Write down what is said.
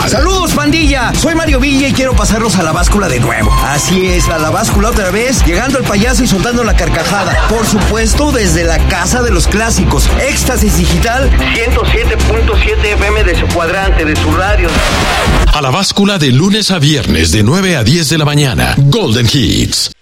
¡Saludos, pandilla! Soy Mario Villa y quiero pasarlos a la báscula de nuevo. Así es, a la báscula otra vez, llegando el payaso y soltando la carcajada. Por supuesto, desde la casa de los clásicos. Éxtasis Digital 107.7 FM de su cuadrante, de su radio. A la báscula de lunes a viernes de 9 a 10 de la mañana. Golden Hits.